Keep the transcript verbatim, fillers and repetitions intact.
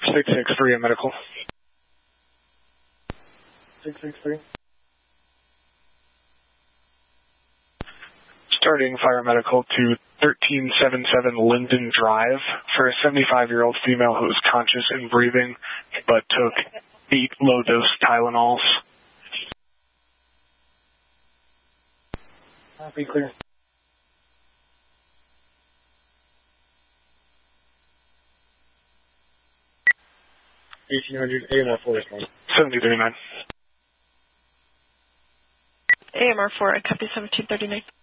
six six three, a medical. six six three. Starting fire medical to thirteen seventy-seven Linden Drive for a seventy-five-year-old female who was conscious and breathing, but took eight low-dose Tylenols. Be clear. eighteen hundred A M R four response. seventy thirty-nine. A M R four, I copy seventeen thirty-nine.